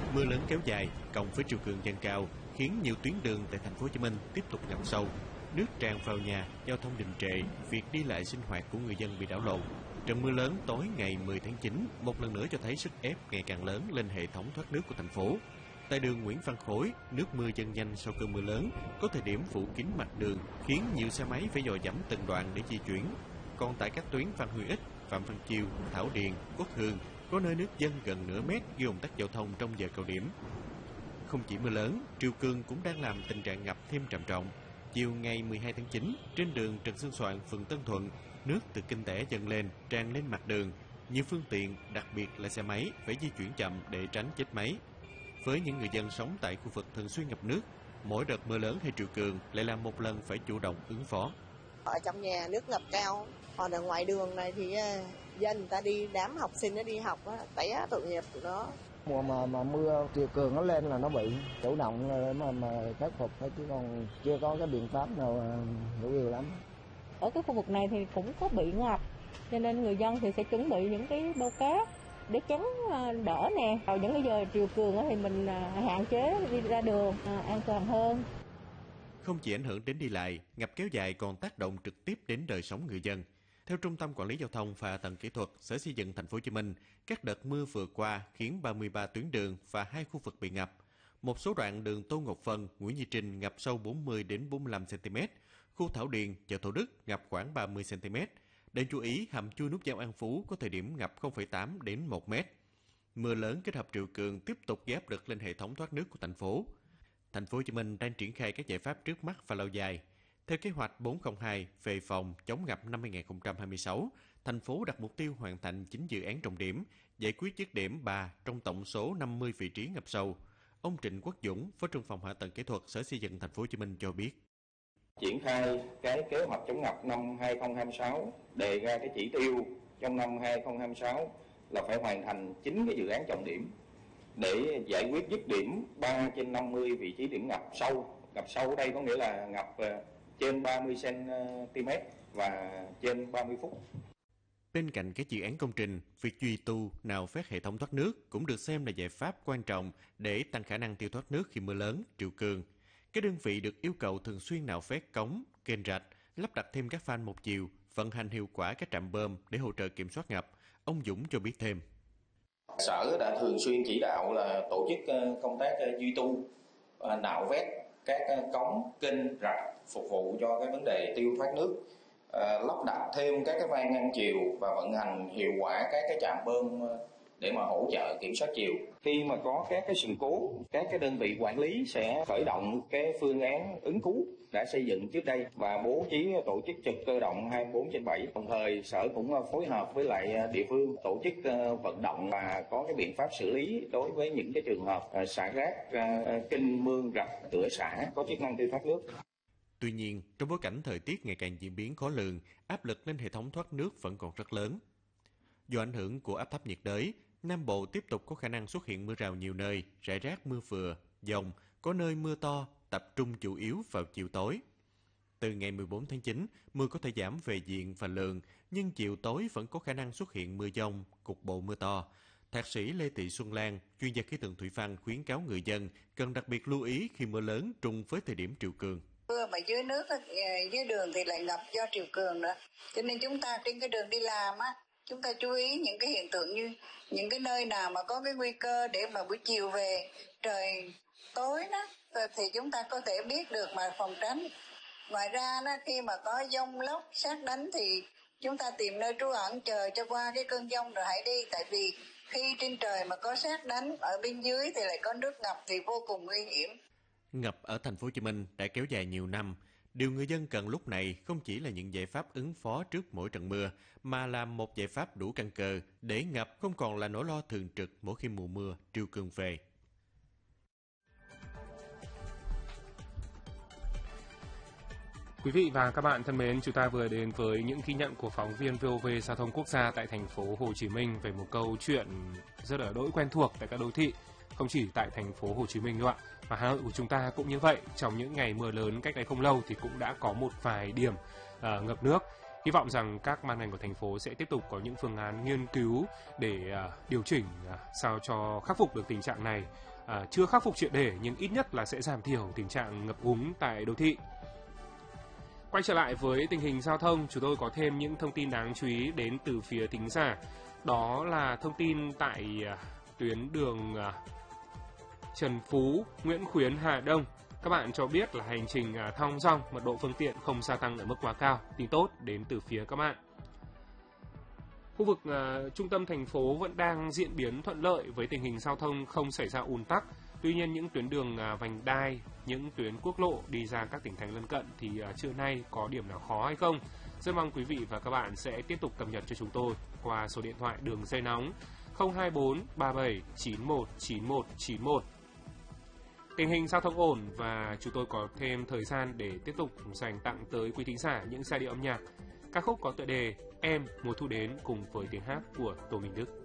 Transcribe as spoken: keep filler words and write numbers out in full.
Mưa lớn kéo dài cộng với triều cường dâng cao khiến nhiều tuyến đường tại thành phố Hồ Chí Minh tiếp tục ngập sâu. Nước tràn vào nhà, giao thông đình trệ, việc đi lại sinh hoạt của người dân bị đảo lộn. Trận mưa lớn tối ngày mười tháng chín một lần nữa cho thấy sức ép ngày càng lớn lên hệ thống thoát nước của thành phố. Tại đường Nguyễn Văn Khối, nước mưa dâng nhanh sau cơn mưa lớn, có thời điểm phủ kín mặt đường khiến nhiều xe máy phải dò dẫm từng đoạn để di chuyển. Còn tại các tuyến Phan Huy Ích, Phạm Văn Chiêu, Thảo Điền, Quốc Hương, có nơi nước dâng gần nửa mét gây ùn tắc giao thông trong giờ cao điểm. Không chỉ mưa lớn, triều cường cũng đang làm tình trạng ngập thêm trầm trọng. Chiều ngày mười hai tháng chín, trên đường Trần Xuân Soạn, phường Tân Thuận, nước từ kênh Tẻ dâng lên, tràn lên mặt đường. Nhiều phương tiện, đặc biệt là xe máy, phải di chuyển chậm để tránh chết máy. Với những người dân sống tại khu vực thường xuyên ngập nước, mỗi đợt mưa lớn hay triều cường lại là một lần phải chủ động ứng phó. Ở trong nhà nước ngập cao, còn ở ngoài đường này thì dân người ta đi, đám học sinh nó đi học á, té tội nghiệp tụi nó. Mùa mà mà mưa triều cường nó lên là nó bị chủ động mà mà khắc phục thôi, chứ còn chưa có cái biện pháp nào hữu hiệu lắm. Ở cái khu vực này thì cũng có bị ngập, cho nên người dân thì sẽ chuẩn bị những cái bao cát để chắn đỡ nè. Vào những cái giờ triều cường thì mình hạn chế đi ra đường an toàn hơn. Không chỉ ảnh hưởng đến đi lại, ngập kéo dài còn tác động trực tiếp đến đời sống người dân. Theo Trung tâm Quản lý Giao thông và Hạ tầng Kỹ thuật, Sở Xây dựng Thành phố Hồ Chí Minh, các đợt mưa vừa qua khiến ba mươi ba tuyến đường và hai khu vực bị ngập. Một số đoạn đường Tô Ngọc Vân, Nguyễn Duy Trinh ngập sâu bốn mươi đến bốn mươi lăm xăng-ti-mét, khu Thảo Điền, chợ Thủ Đức ngập khoảng ba mươi xăng-ti-mét. Đáng chú ý, hầm chui nút giao An Phú có thời điểm ngập không phẩy tám đến một mét. Mưa lớn kết hợp triều cường tiếp tục gây áp lực lên hệ thống thoát nước của thành phố. Thành phố Hồ Chí Minh đang triển khai các giải pháp trước mắt và lâu dài. Theo kế hoạch bốn không hai về phòng chống ngập năm hai nghìn không trăm hai mươi sáu, thành phố đặt mục tiêu hoàn thành chín dự án trọng điểm, giải quyết dứt điểm ba trong tổng số năm mươi vị trí ngập sâu. Ông Trịnh Quốc Dũng, Phó trưởng phòng Hạ tầng Kỹ thuật Sở Xây dựng Thành phố Hồ Chí Minh cho biết. Triển khai cái kế hoạch chống ngập năm hai nghìn không trăm hai mươi sáu, đề ra cái chỉ tiêu trong năm hai nghìn không trăm hai mươi sáu là phải hoàn thành chín cái dự án trọng điểm để giải quyết dứt điểm ba trên năm mươi vị trí điểm ngập sâu. Ngập sâu ở đây có nghĩa là ngập trên ba mươi xăng-ti-mét và trên ba mươi phút. Bên cạnh các dự án công trình, việc duy tu, nạo vét hệ thống thoát nước cũng được xem là giải pháp quan trọng để tăng khả năng tiêu thoát nước khi mưa lớn, triều cường. Các đơn vị được yêu cầu thường xuyên nạo vét cống, kênh rạch, lắp đặt thêm các van một chiều, vận hành hiệu quả các trạm bơm để hỗ trợ kiểm soát ngập. Ông Dũng cho biết thêm. Sở đã thường xuyên chỉ đạo là tổ chức công tác duy tu, nạo vét các cống, kênh rạch phục vụ cho cái vấn đề tiêu thoát nước, lắp đặt thêm các cái van ngăn chiều và vận hành hiệu quả các cái trạm bơm để mà hỗ trợ kiểm soát chiều. Khi mà có các cái sự cố, các cái đơn vị quản lý sẽ khởi động cái phương án ứng cứu đã xây dựng trước đây và bố trí tổ chức trực cơ động hai mươi bốn trên bảy. Đồng thời Sở cũng phối hợp với lại địa phương tổ chức vận động và có cái biện pháp xử lý đối với những cái trường hợp xả rác kênh mương rạch tửa xả có chức năng tiêu thoát nước. Tuy nhiên, trong bối cảnh thời tiết ngày càng diễn biến khó lường, áp lực lên hệ thống thoát nước vẫn còn rất lớn. Do ảnh hưởng của áp thấp nhiệt đới, Nam Bộ tiếp tục có khả năng xuất hiện mưa rào nhiều nơi, rải rác mưa vừa, dông, có nơi mưa to, tập trung chủ yếu vào chiều tối. Từ ngày mười bốn tháng chín, mưa có thể giảm về diện và lượng, nhưng chiều tối vẫn có khả năng xuất hiện mưa dông, cục bộ mưa to. Thạc sĩ Lê Thị Xuân Lan, chuyên gia khí tượng thủy văn khuyến cáo người dân cần đặc biệt lưu ý khi mưa lớn trùng với thời điểm triều cường. Mưa mà dưới nước, dưới đường thì lại ngập do triều cường nữa. Cho nên chúng ta trên cái đường đi làm á, chúng ta chú ý những cái hiện tượng như những cái nơi nào mà có cái nguy cơ để mà buổi chiều về trời tối đó thì chúng ta có thể biết được mà phòng tránh. Ngoài ra đó, khi mà có dông lốc sét đánh thì chúng ta tìm nơi trú ẩn chờ cho qua cái cơn dông rồi hãy đi, tại vì khi trên trời mà có sét đánh, ở bên dưới thì lại có nước ngập thì vô cùng nguy hiểm. Ngập ở Thành phố Hồ Chí Minh đã kéo dài nhiều năm. Điều người dân cần lúc này không chỉ là những giải pháp ứng phó trước mỗi trận mưa, mà là một giải pháp đủ căn cơ để ngập không còn là nỗi lo thường trực mỗi khi mùa mưa, triều cường về. Quý vị và các bạn thân mến, chúng ta vừa đến với những ghi nhận của phóng viên vê o vê Giao thông Quốc gia tại thành phố Hồ Chí Minh về một câu chuyện rất là đỗi quen thuộc tại các đô thị, không chỉ tại thành phố Hồ Chí Minh đâu ạ. Và Hà Nội của chúng ta cũng như vậy, trong những ngày mưa lớn cách đây không lâu thì cũng đã có một vài điểm uh, ngập nước. Hy vọng rằng các ban ngành của thành phố sẽ tiếp tục có những phương án nghiên cứu để uh, điều chỉnh uh, sao cho khắc phục được tình trạng này. Uh, chưa khắc phục triệt để nhưng ít nhất là sẽ giảm thiểu tình trạng ngập úng tại đô thị. Quay trở lại với tình hình giao thông, chúng tôi có thêm những thông tin đáng chú ý đến từ phía thính giả. Đó là thông tin tại uh, tuyến đường uh, Trần Phú, Nguyễn Khuyến, Hà Đông. Các bạn cho biết là hành trình uh, thong dong, mật độ phương tiện không gia tăng ở mức quá cao. Tin tốt đến từ phía các bạn. Khu vực uh, trung tâm thành phố vẫn đang diễn biến thuận lợi với tình hình giao thông không xảy ra ùn tắc. Tuy nhiên những tuyến đường uh, vành đai, những tuyến quốc lộ đi ra các tỉnh thành lân cận thì uh, trưa nay có điểm nào khó hay không? Rất mong quý vị và các bạn sẽ tiếp tục cập nhật cho chúng tôi qua số điện thoại đường dây nóng không hai bốn ba bảy chín một chín một chín một. Tình hình giao thông ổn và chúng tôi có thêm thời gian để tiếp tục dành tặng tới quý thính giả những giai điệu âm nhạc. Ca khúc có tựa đề Em mùa thu đến cùng với tiếng hát của Tô Minh Đức.